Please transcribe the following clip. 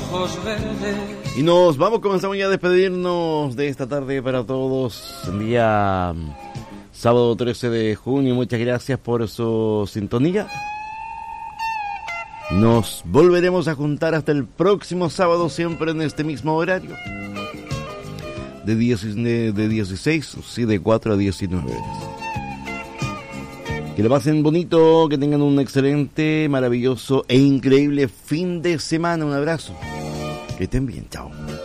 ojos verdes. Y nos vamos, comenzamos ya a despedirnos de esta tarde para todos. El día sábado 13 de junio. Muchas gracias por su sintonía. Nos volveremos a juntar hasta el próximo sábado, siempre en este mismo horario. De 16, sí, de 4 a 19 horas. Que le pasen bonito, que tengan un excelente, maravilloso e increíble fin de semana. Un abrazo. Que estén bien, chao.